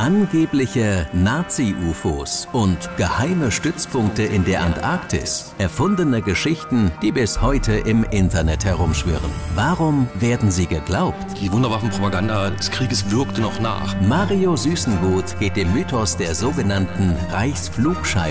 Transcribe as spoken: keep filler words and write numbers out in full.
Angebliche Nazi-U F Os und geheime Stützpunkte in der Antarktis. Erfundene Geschichten, die bis heute im Internet herumschwirren. Warum werden sie geglaubt? Die Wunderwaffenpropaganda des Krieges wirkte noch nach. Mario Süßengut geht dem Mythos der sogenannten Reichsflugscheibe